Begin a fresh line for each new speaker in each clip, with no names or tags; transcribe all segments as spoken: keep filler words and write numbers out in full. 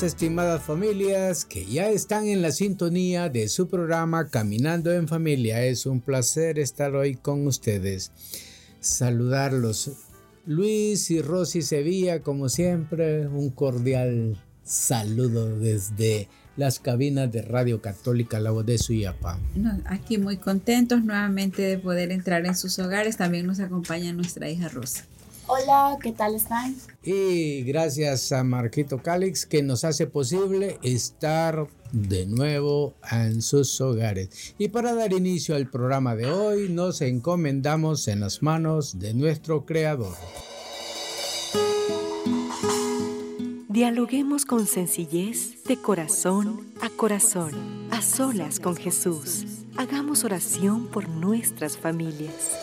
días, estimadas familias que ya están en la sintonía de su programa Caminando en Familia. Es un placer estar hoy con ustedes. Saludarlos. Luis y Rosy Sevilla, como siempre, un cordial saludo desde las cabinas de Radio Católica La Voz de Suyapa.
No, aquí muy contentos nuevamente de poder entrar en sus hogares. También nos acompaña nuestra hija Rosa.
Hola, ¿qué tal están?
Y gracias a Marquito Calix que nos hace posible estar de nuevo en sus hogares. Y para dar inicio al programa de hoy, nos encomendamos en las manos de nuestro Creador.
Dialoguemos con sencillez de corazón a corazón, a solas con Jesús. Hagamos oración por nuestras familias.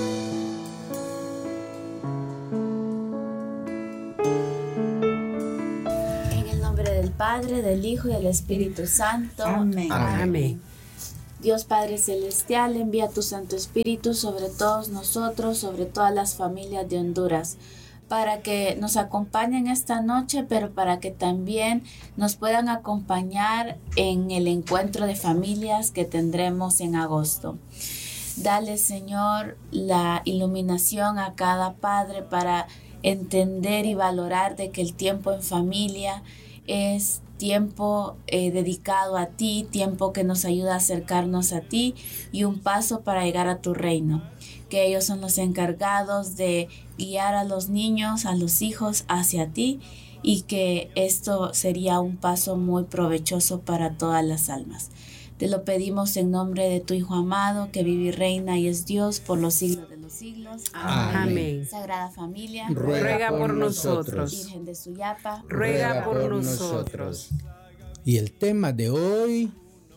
Padre, del Hijo y del Espíritu Santo.
Amén.
Amén. Dios Padre Celestial, envía tu Santo Espíritu sobre todos nosotros, sobre todas las familias de Honduras, para que nos acompañen esta noche, pero para que también nos puedan acompañar en el encuentro de familias que tendremos en agosto. Dale, Señor, la iluminación a cada padre para entender y valorar de que el tiempo en familia es tiempo eh, dedicado a ti, tiempo que nos ayuda a acercarnos a ti y un paso para llegar a tu reino. Que ellos son los encargados de guiar a los niños, a los hijos hacia ti, y que esto sería un paso muy provechoso para todas las almas. Te lo pedimos en nombre de tu Hijo amado, que vive y reina y es Dios por los siglos de los siglos.
Amén. Amén.
Sagrada Familia,
ruega, ruega por, por nosotros.
Virgen de Suyapa,
ruega, ruega por, por nosotros.
Y el tema de hoy...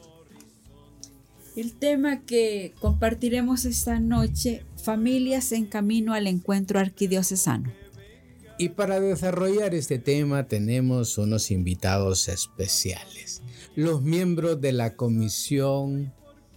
El tema que compartiremos esta noche, familias en camino al encuentro arquidiocesano.
Y para desarrollar este tema tenemos unos invitados especiales. Los miembros de la Comisión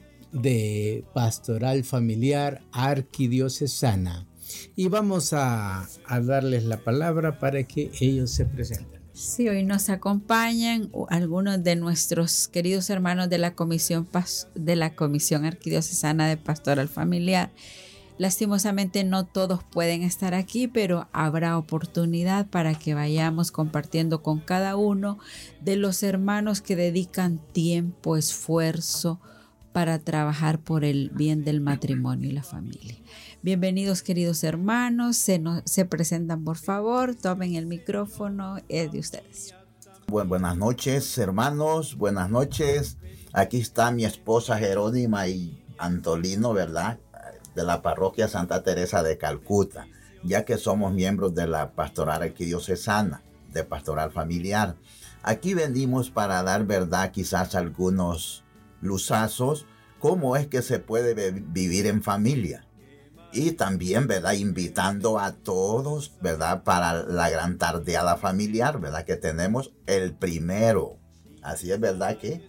de Pastoral Familiar Arquidiocesana. Y vamos a, a darles la palabra para que ellos se presenten.
Sí, hoy nos acompañan algunos de nuestros queridos hermanos de la Comisión, de la Comisión Arquidiocesana de Pastoral Familiar. Lastimosamente no todos pueden estar aquí, pero habrá oportunidad para que vayamos compartiendo con cada uno de los hermanos que dedican tiempo, esfuerzo para trabajar por el bien del matrimonio y la familia. Bienvenidos, queridos hermanos, se, nos, se presentan por favor, tomen el micrófono, es de ustedes.
Bueno, buenas noches, hermanos, buenas noches. Aquí está mi esposa Jerónima y Antolino, ¿verdad?, de la parroquia Santa Teresa de Calcuta, ya que somos miembros de la Pastoral Arquidiocesana, de Pastoral Familiar. Aquí venimos para dar, verdad, quizás algunos luzazos, cómo es que se puede vivir en familia. Y también, verdad, invitando a todos, verdad, para la gran tardeada familiar, verdad, que tenemos el primero. Así es, verdad, que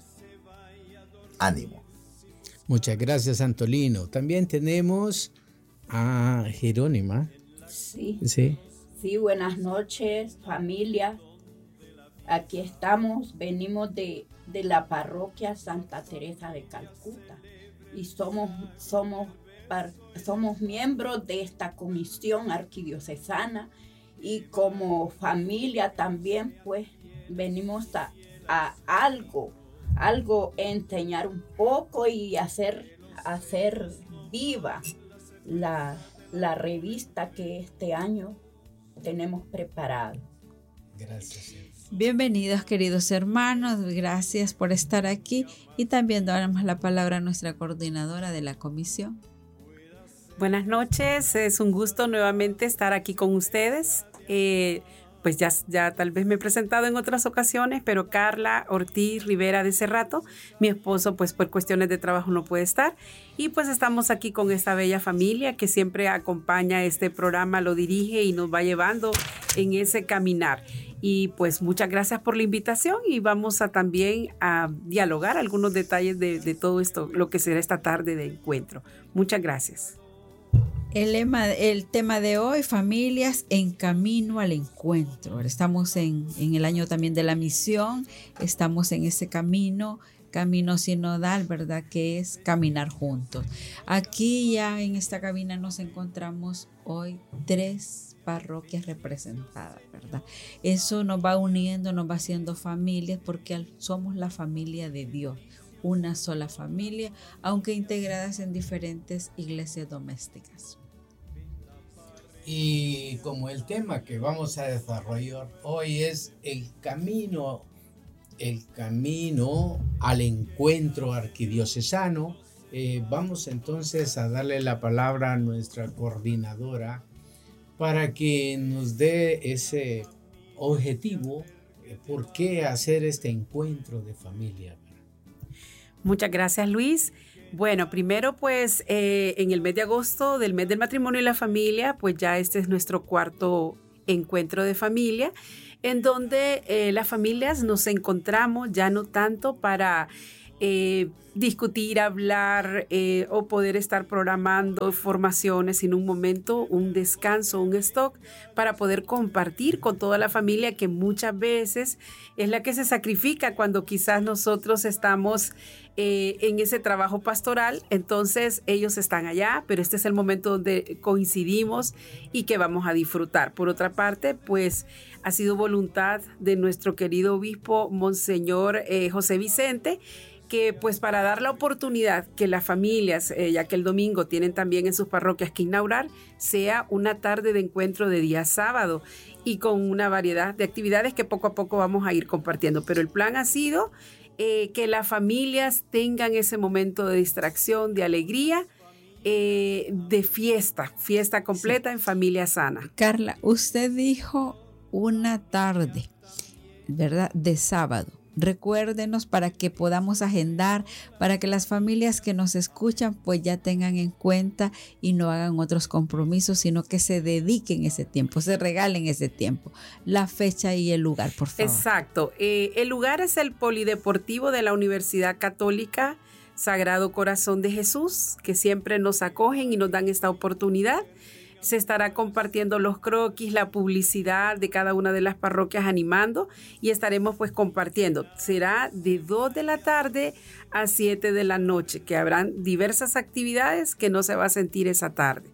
ánimo.
Muchas gracias, Antolino. También tenemos a Jerónima.
Sí.
Sí.
Sí, buenas noches, familia. Aquí estamos, venimos de, de la parroquia Santa Teresa de Calcuta y somos, somos, somos miembros de esta comisión arquidiocesana y como familia también pues venimos a, a algo. algo enseñar un poco y hacer, hacer viva la, la revista que este año tenemos preparado.
Gracias.
Bienvenidos, queridos hermanos, gracias por estar aquí y también damos la palabra a nuestra coordinadora de la comisión.
Buenas noches, es un gusto nuevamente estar aquí con ustedes. Eh, Pues ya, ya tal vez me he presentado en otras ocasiones, pero Carla Ortiz Rivera de Cerrato, mi esposo pues por cuestiones de trabajo no puede estar. Y pues estamos aquí con esta bella familia que siempre acompaña este programa, lo dirige y nos va llevando en ese caminar. Y pues muchas gracias por la invitación y vamos a también a dialogar algunos detalles de, de todo esto, lo que será esta tarde de encuentro. Muchas gracias.
El, lema, el tema de hoy, familias en camino al encuentro. Estamos en, en el año también de la misión, estamos en ese camino, camino sinodal, ¿verdad? Que es caminar juntos. Aquí ya en esta cabina nos encontramos hoy tres parroquias representadas, ¿verdad? Eso nos va uniendo, nos va haciendo familias porque somos la familia de Dios. Una sola familia, aunque integradas en diferentes iglesias domésticas.
Y como el tema que vamos a desarrollar hoy es el camino, el camino al encuentro arquidiocesano, eh, vamos entonces a darle la palabra a nuestra coordinadora para que nos dé ese objetivo, eh, por qué hacer este encuentro de familia.
Muchas gracias, Luis. Bueno, primero pues eh, en el mes de agosto del mes del matrimonio y la familia, pues ya este es nuestro cuarto encuentro de familia, en donde eh, las familias nos encontramos ya no tanto para eh, discutir, hablar eh, o poder estar programando formaciones, sino un momento, un descanso, un stock para poder compartir con toda la familia, que muchas veces es la que se sacrifica cuando quizás nosotros estamos eh, en ese trabajo pastoral. Entonces ellos están allá, pero este es el momento donde coincidimos y que vamos a disfrutar. Por otra parte, pues ha sido voluntad de nuestro querido obispo Monseñor eh, José Vicente, que pues para dar la oportunidad que las familias, eh, ya que el domingo tienen también en sus parroquias que inaugurar, sea una tarde de encuentro de día sábado y con una variedad de actividades que poco a poco vamos a ir compartiendo. Pero el plan ha sido eh, que las familias tengan ese momento de distracción, de alegría, eh, de fiesta, fiesta completa, sí, en familia sana.
Carla, usted dijo una tarde, ¿verdad?, de sábado. Recuérdenos para que podamos agendar, para que las familias que nos escuchan pues ya tengan en cuenta y no hagan otros compromisos, sino que se dediquen ese tiempo, se regalen ese tiempo. La fecha y el lugar, por favor.
Exacto. Eh, el lugar es el Polideportivo de la Universidad Católica Sagrado Corazón de Jesús, que siempre nos acogen y nos dan esta oportunidad. Se estará compartiendo los croquis, la publicidad de cada una de las parroquias animando y estaremos pues compartiendo. Será de dos de la tarde a siete de la noche, que habrán diversas actividades que no se va a sentir esa tarde.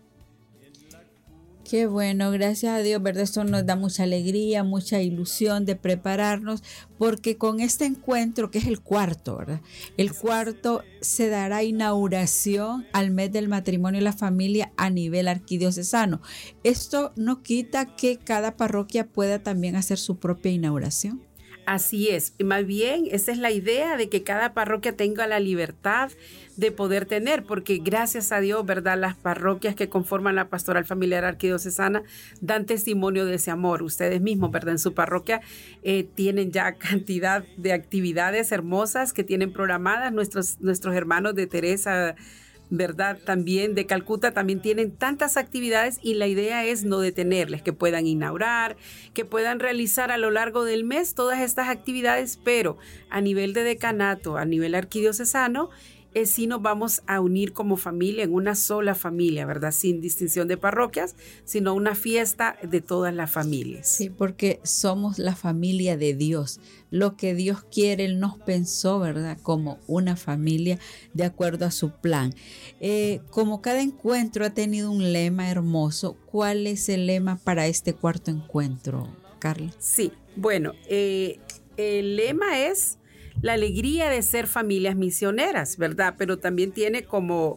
Qué bueno, gracias a Dios, ¿verdad? Esto nos da mucha alegría, mucha ilusión de prepararnos, porque con este encuentro, que es el cuarto, ¿verdad? El cuarto se dará inauguración al mes del matrimonio y la familia a nivel arquidiocesano. Esto no quita que cada parroquia pueda también hacer su propia inauguración.
Así es, más bien esa es la idea, de que cada parroquia tenga la libertad de poder tener, porque gracias a Dios, ¿verdad?, las parroquias que conforman la pastoral familiar arquidiocesana dan testimonio de ese amor. Ustedes mismos, ¿verdad?, en su parroquia eh, tienen ya cantidad de actividades hermosas que tienen programadas. Nuestros, nuestros hermanos de Teresa, ¿verdad?, también de Calcuta, también tienen tantas actividades, y la idea es no detenerles, que puedan inaugurar, que puedan realizar a lo largo del mes todas estas actividades, pero a nivel de decanato, a nivel arquidiocesano, eh, sí nos vamos a unir como familia en una sola familia, ¿verdad?, sin distinción de parroquias, sino una fiesta de todas las familias.
Sí, porque somos la familia de Dios. Lo que Dios quiere, Él nos pensó, ¿verdad?, como una familia de acuerdo a su plan. Eh, como cada encuentro ha tenido un lema hermoso, ¿cuál es el lema para este cuarto encuentro, Carla?
Sí, bueno, eh, el lema es la alegría de ser familias misioneras, ¿verdad? Pero también tiene como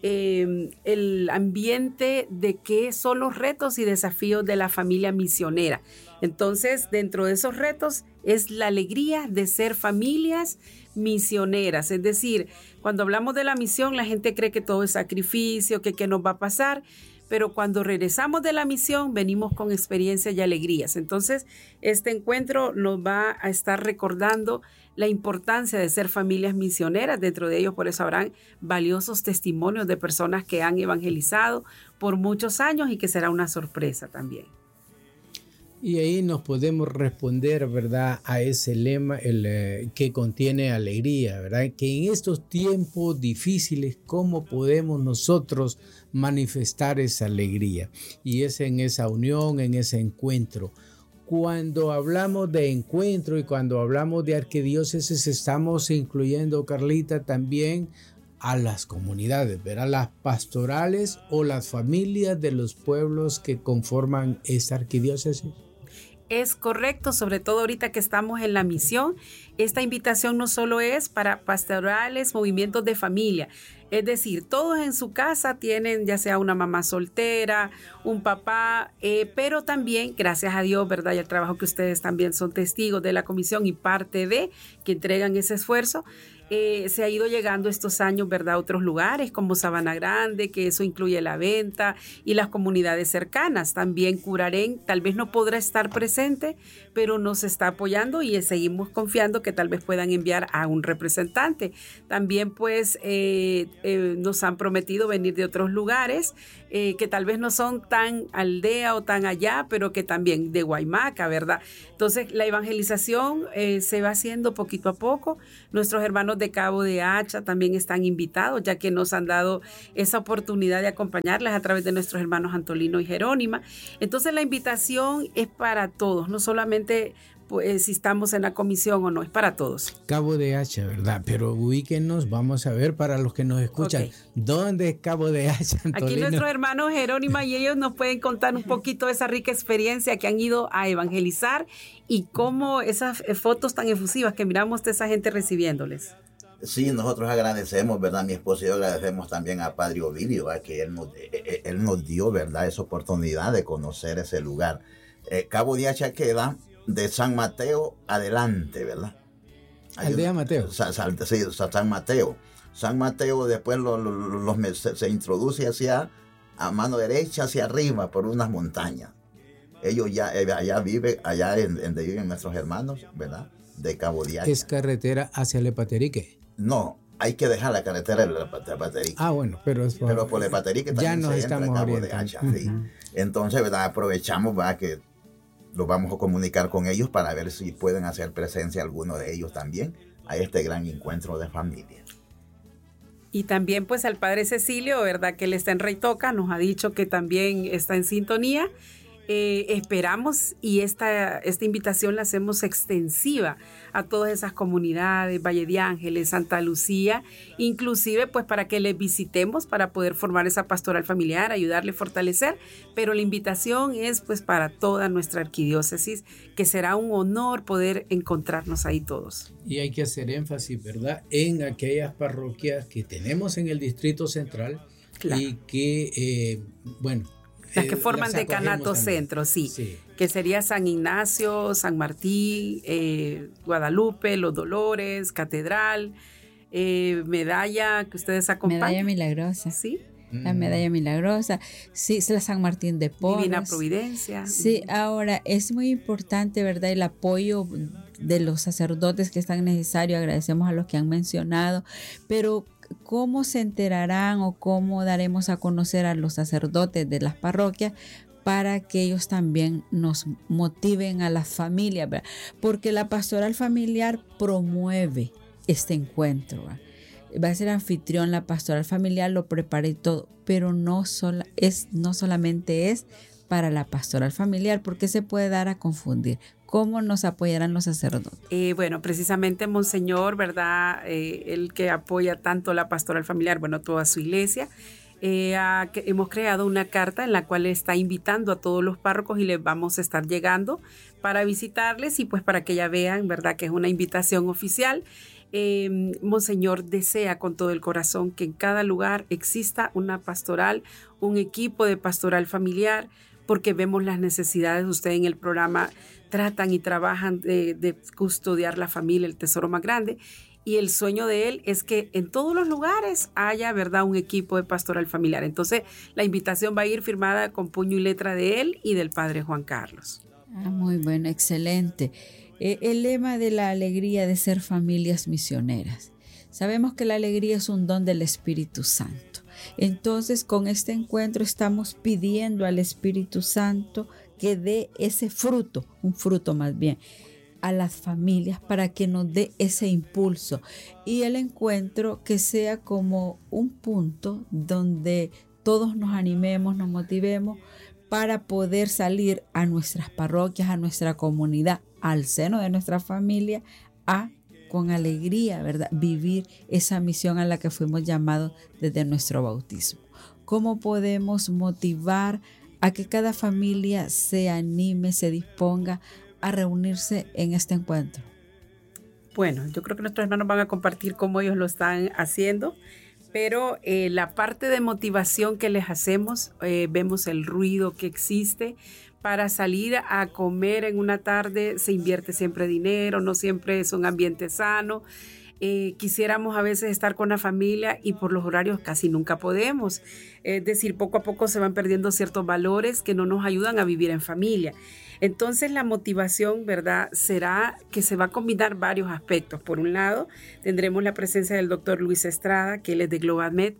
eh, el ambiente de qué son los retos y desafíos de la familia misionera. Entonces, dentro de esos retos es la alegría de ser familias misioneras. Es decir, cuando hablamos de la misión, la gente cree que todo es sacrificio, que qué nos va a pasar, pero cuando regresamos de la misión, venimos con experiencias y alegrías. Entonces, este encuentro nos va a estar recordando la importancia de ser familias misioneras. Dentro de ellos, por eso habrán valiosos testimonios de personas que han evangelizado por muchos años y que será una sorpresa también.
Y ahí nos podemos responder, ¿verdad?, a ese lema el, eh, que contiene alegría, ¿verdad? Que en estos tiempos difíciles, ¿cómo podemos nosotros manifestar esa alegría? Y es en esa unión, en ese encuentro. Cuando hablamos de encuentro y cuando hablamos de arquidiócesis, estamos incluyendo, Carlita, también a las comunidades, ¿verdad? Las pastorales o las familias de los pueblos que conforman esta arquidiócesis.
Es correcto, sobre todo ahorita que estamos en la misión. Esta invitación no solo es para pastorales, movimientos de familia, es decir, todos en su casa tienen ya sea una mamá soltera, un papá, eh, pero también, gracias a Dios, ¿verdad? Y el trabajo que ustedes también son testigos de la comisión y parte de, que entregan ese esfuerzo, eh, se ha ido llegando estos años, ¿verdad?, a otros lugares como Sabana Grande, que eso incluye la venta y las comunidades cercanas. También Curarén tal vez no podrá estar presente, pero nos está apoyando y seguimos confiando que tal vez puedan enviar a un representante. También pues eh, eh, nos han prometido venir de otros lugares eh, que tal vez no son tan aldea o tan allá, pero que también de Guaymaca, ¿verdad? Entonces la evangelización eh, se va haciendo poquito a poco. Nuestros hermanos de Cabo de Hacha también están invitados, ya que nos han dado esa oportunidad de acompañarles a través de nuestros hermanos Antolino y Jerónima. Entonces la invitación es para todos, no solamente pues, si estamos en la comisión o no, es para todos.
Cabo de Hacha, ¿verdad? Pero ubíquenos, vamos a ver para los que nos escuchan, okay. ¿Dónde es Cabo de Hacha, Antolino?
Aquí nuestros hermanos Jerónima y ellos nos pueden contar un poquito de esa rica experiencia que han ido a evangelizar y cómo esas fotos tan efusivas que miramos de esa gente recibiéndoles.
Sí, nosotros agradecemos, ¿verdad? Mi esposo y yo agradecemos también a Padre Ovidio, ¿verdad? Que él nos, él nos dio, ¿verdad?, esa oportunidad de conocer ese lugar. Eh, Cabo de Hacha queda de San Mateo adelante, ¿verdad?
Aldea Mateo.
Sa, sa, sí, San Mateo. San Mateo después lo, lo, lo, lo, se, se introduce hacia, a mano derecha, hacia arriba, por unas montañas. Ellos ya, allá viven, allá en, en donde viven nuestros hermanos, ¿verdad?, de Cabo de Hacha.
¿Es carretera hacia Lepaterique?
No, hay que dejar la carretera de Lepaterique.
Ah, bueno, pero es por,
pero por Lepaterique también
ya nos
se
estamos
entra a Cabo
orientando.
de Hacha, uh-huh. Sí. Entonces, ¿verdad?, aprovechamos, ¿verdad?, que lo vamos a comunicar con ellos para ver si pueden hacer presencia alguno de ellos también a este gran encuentro de familia.
Y también pues al Padre Cecilio, ¿verdad?, que él está en Reitoca, nos ha dicho que también está en sintonía. Eh, esperamos y esta, esta invitación la hacemos extensiva a todas esas comunidades, Valle de Ángeles, Santa Lucía, inclusive pues para que les visitemos para poder formar esa pastoral familiar, ayudarle a fortalecer, pero la invitación es pues para toda nuestra arquidiócesis, que será un honor poder encontrarnos ahí todos.
Y hay que hacer énfasis, ¿verdad?, en aquellas parroquias que tenemos en el Distrito Central, claro, y que, eh, bueno,
las que forman decanato centro, sí, sí, que sería San Ignacio, San Martín, eh, Guadalupe, Los Dolores, Catedral, eh, Medalla, que ustedes acompañan.
Medalla Milagrosa.
Sí.
La Medalla Milagrosa, sí, es la San Martín de Porres.
Divina Providencia.
Sí, ahora es muy importante, ¿verdad?, el apoyo de los sacerdotes que es tan necesario, agradecemos a los que han mencionado, pero ¿cómo se enterarán o cómo daremos a conocer a los sacerdotes de las parroquias para que ellos también nos motiven a las familias, ¿verdad? Porque la pastoral familiar promueve este encuentro, ¿verdad? Va a ser anfitrión, la pastoral familiar lo prepara y todo, pero no, sola, es, no solamente es para la pastoral familiar, porque se puede dar a confundir. ¿Cómo nos apoyarán los sacerdotes?
Eh, bueno, precisamente Monseñor, ¿verdad? Eh, el que apoya tanto la pastoral familiar, bueno, toda su iglesia, eh, a, que hemos creado una carta en la cual está invitando a todos los párrocos y les vamos a estar llegando para visitarles y pues para que ya vean, ¿verdad?, que es una invitación oficial. Eh, Monseñor desea con todo el corazón que en cada lugar exista una pastoral, un equipo de pastoral familiar, porque vemos las necesidades. Ustedes en el programa tratan y trabajan de, de custodiar la familia, el tesoro más grande, y el sueño de él es que en todos los lugares haya, ¿verdad?, un equipo de pastoral familiar. Entonces la invitación va a ir firmada con puño y letra de él y del Padre Juan Carlos.
Ah, muy bueno, excelente. Eh, el lema de la alegría de ser familias misioneras. Sabemos que la alegría es un don del Espíritu Santo. Entonces, con este encuentro estamos pidiendo al Espíritu Santo que dé ese fruto, un fruto más bien, a las familias para que nos dé ese impulso. Y el encuentro que sea como un punto donde todos nos animemos, nos motivemos para poder salir a nuestras parroquias, a nuestra comunidad, al seno de nuestra familia, a con alegría, ¿verdad?, vivir esa misión a la que fuimos llamados desde nuestro bautismo. ¿Cómo podemos motivar a que cada familia se anime, se disponga a reunirse en este encuentro?
Bueno, yo creo que nuestros hermanos van a compartir cómo ellos lo están haciendo, pero eh, la parte de motivación que les hacemos, eh, vemos el ruido que existe. Para salir a comer en una tarde se invierte siempre dinero, no siempre es un ambiente sano. Eh, quisiéramos a veces estar con la familia y por los horarios casi nunca podemos. Es decir, poco a poco se van perdiendo ciertos valores que no nos ayudan a vivir en familia. Entonces la motivación, ¿verdad?, será que se va a combinar varios aspectos. Por un lado, tendremos la presencia del doctor Luis Estrada, que él es de GlobalMed.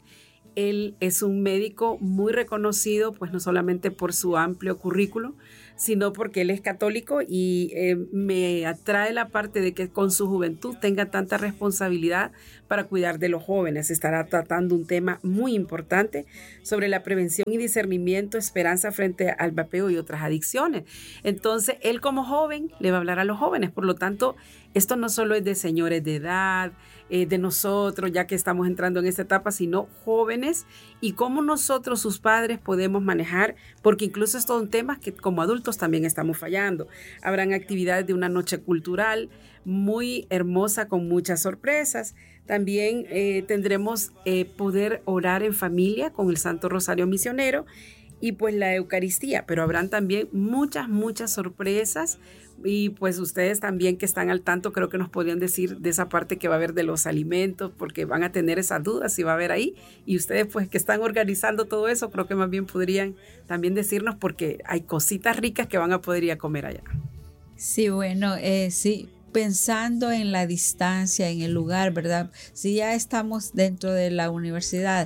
Él es un médico muy reconocido, pues no solamente por su amplio currículo, sino porque él es católico y eh, me atrae la parte de que con su juventud tenga tanta responsabilidad para cuidar de los jóvenes. Estará tratando un tema muy importante sobre la prevención y discernimiento, esperanza frente al vapeo y otras adicciones. Entonces, él como joven le va a hablar a los jóvenes. Por lo tanto, esto no solo es de señores de edad, eh, de nosotros, ya que estamos entrando en esta etapa, sino jóvenes y cómo nosotros, sus padres, podemos manejar, porque incluso estos son temas que como adultos también estamos fallando. Habrán actividades de una noche cultural muy hermosa con muchas sorpresas. También eh, tendremos eh, poder orar en familia con el Santo Rosario Misionero y pues la Eucaristía, pero habrán también muchas, muchas sorpresas y pues ustedes también que están al tanto creo que nos podrían decir de esa parte que va a haber de los alimentos, porque van a tener esas dudas si va a haber ahí, y ustedes pues que están organizando todo eso creo que más bien podrían también decirnos, porque hay cositas ricas que van a poder ir a comer allá.
Sí, bueno, eh, sí, pensando en la distancia, en el lugar, ¿verdad? Si ya estamos dentro de la universidad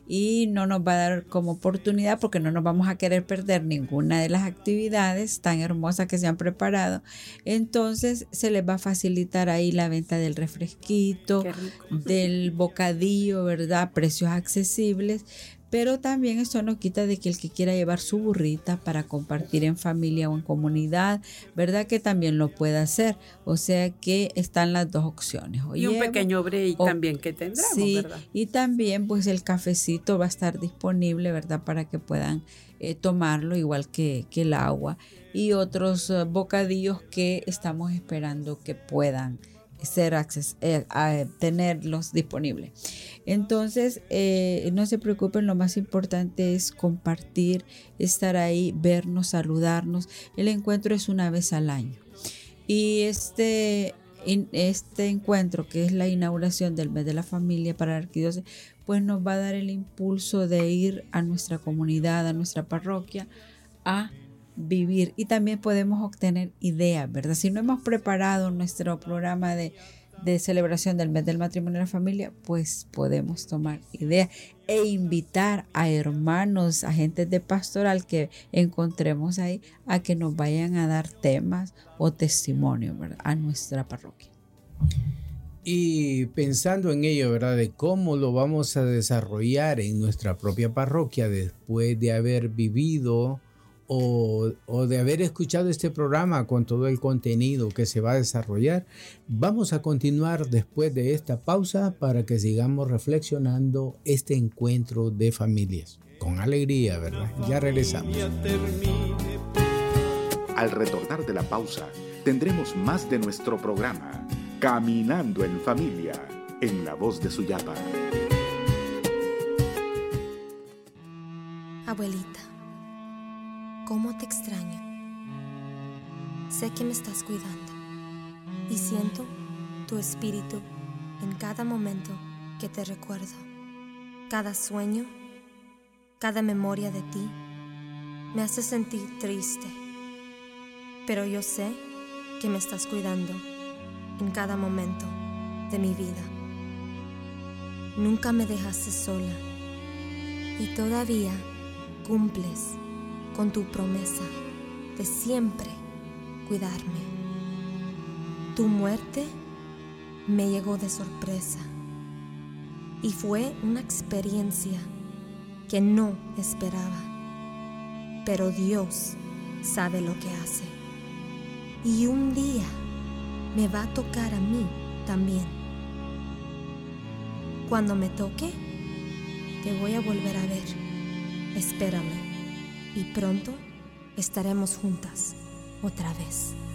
y no nos va a dar como oportunidad, porque no nos vamos a querer perder ninguna de las actividades tan hermosas que se han preparado, entonces se les va a facilitar ahí la venta del refresquito, del bocadillo, ¿verdad? Precios accesibles. Pero también esto no quita de que el que quiera llevar su burrita para compartir en familia o en comunidad, ¿verdad?, que también lo pueda hacer. O sea que están las dos opciones. O
y un
llevo,
pequeño break
o,
también que tendremos,
sí,
¿verdad?
Y también pues el cafecito va a estar disponible, ¿verdad?, para que puedan eh, tomarlo, igual que, que el agua. Y otros uh, bocadillos que estamos esperando que puedan ser acces- eh, a tenerlos disponibles. Entonces, eh, no se preocupen, lo más importante es compartir, estar ahí, vernos, saludarnos. El encuentro es una vez al año. Y este, este encuentro, que es la inauguración del mes de la familia para la arquidiócesis, pues nos va a dar el impulso de ir a nuestra comunidad, a nuestra parroquia, a vivir, y también podemos obtener ideas, ¿verdad? Si no hemos preparado nuestro programa de, de celebración del mes del matrimonio y la familia, pues podemos tomar ideas e invitar a hermanos, agentes de pastoral que encontremos ahí, a que nos vayan a dar temas o testimonios, ¿verdad?, a nuestra parroquia.
Y pensando en ello, ¿verdad?, de cómo lo vamos a desarrollar en nuestra propia parroquia después de haber vivido O, o de haber escuchado este programa con todo el contenido que se va a desarrollar, vamos a continuar después de esta pausa para que sigamos reflexionando este encuentro de familias. Con alegría, ¿verdad? Ya regresamos.
Al retornar de la pausa, tendremos más de nuestro programa, Caminando en Familia, en la voz de Suyapa.
Abuelita, ¿cómo te extraño? Sé que me estás cuidando y siento tu espíritu en cada momento que te recuerdo. Cada sueño, cada memoria de ti me hace sentir triste, pero yo sé que me estás cuidando en cada momento de mi vida. Nunca me dejaste sola y todavía cumples con tu promesa de siempre cuidarme. Tu muerte me llegó de sorpresa y fue una experiencia que no esperaba. Pero Dios sabe lo que hace. Y un día me va a tocar a mí también. Cuando me toque, te voy a volver a ver. Espérame. Y pronto estaremos juntas otra vez.